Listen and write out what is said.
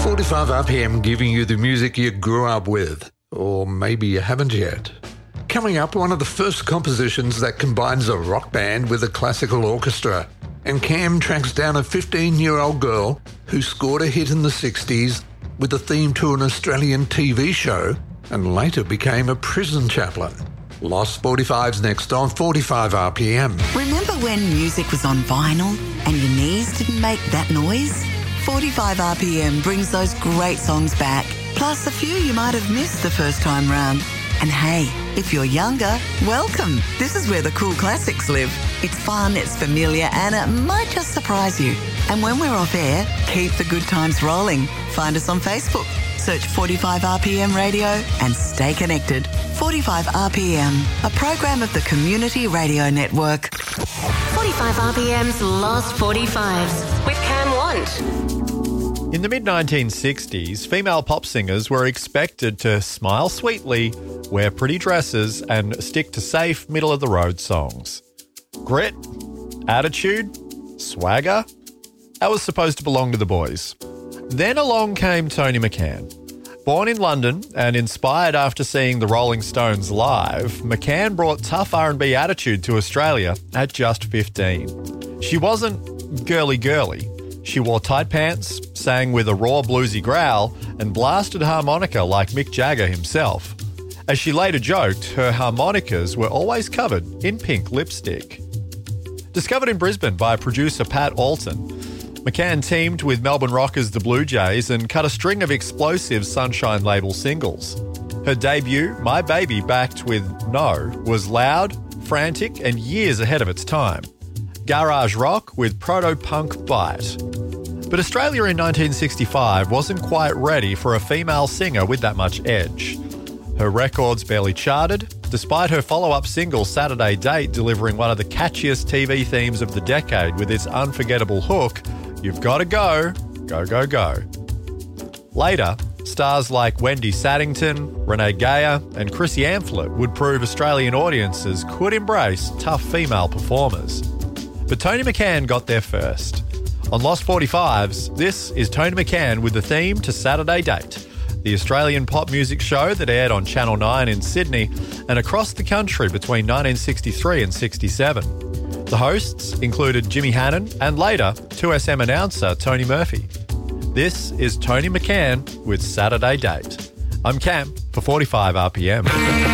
45 RPM giving you the music you grew up with, or maybe you haven't yet. Coming up, one of the first compositions that combines a rock band with a classical orchestra, and Cam tracks down a 15-year-old girl who scored a hit in the 60s with a theme to an Australian TV show and later became a prison chaplain. Lost 45's next on 45 RPM. Remember when music was on vinyl and your knees didn't make that noise? 45 RPM brings those great songs back, plus a few you might have missed the first time round. And hey, if you're younger, welcome. This is where the cool classics live. It's fun, it's familiar, and it might just surprise you. And when we're off air, keep the good times rolling. Find us on Facebook. Search 45 RPM Radio and stay connected. 45 RPM, a program of the Community Radio Network. 45 RPM's Lost 45s with Cam Want. In the mid-1960s, female pop singers were expected to smile sweetly, wear pretty dresses, and stick to safe, middle-of-the-road songs. Grit, attitude, swagger, that was supposed to belong to the boys. Then along came Tony McCann. Born in London and inspired after seeing the Rolling Stones live, McCann brought tough R&B attitude to Australia at just 15. She wasn't girly-girly. She wore tight pants, sang with a raw bluesy growl, and blasted harmonica like Mick Jagger himself. As she later joked, her harmonicas were always covered in pink lipstick. Discovered in Brisbane by producer Pat Alton, McCann teamed with Melbourne rockers the Blue Jays and cut a string of explosive Sunshine label singles. Her debut, My Baby Backed with No, was loud, frantic, and years ahead of its time. Garage rock with proto-punk bite. But Australia in 1965 wasn't quite ready for a female singer with that much edge. Her records barely charted, despite her follow-up single Saturday Date delivering one of the catchiest TV themes of the decade with its unforgettable hook, You've Gotta Go, Go, Go, Go. Later, stars like Wendy Saddington, Renee Geyer and Chrissy Amphlett would prove Australian audiences could embrace tough female performers. But Tony McCann got there first. On Lost 45s, this is Tony McCann with the theme to Saturday Date, the Australian pop music show that aired on Channel 9 in Sydney and across the country between 1963 and 67. The hosts included Jimmy Hannon and later 2SM announcer Tony Murphy. This is Tony McCann with Saturday Date. I'm Cam for 45 RPM.